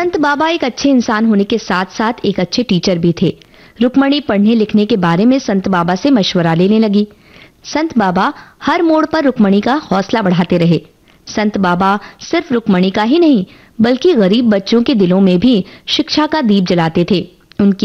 संत बाबा एक अच्छे इंसान होने के साथ साथ एक अच्छे टीचर भी थे। रुक्मणी पढ़ने लिखने के बारे में संत बाबा से मशवरा लेने लगी। संत बाबा हर मोड़ पर रुक्मणी का हौसला बढ़ाते रहे। संत बाबा सिर्फ रुक्मणी का ही नहीं बल्कि गरीब बच्चों के दिलों में भी शिक्षा का दीप जलाते थे। उनकी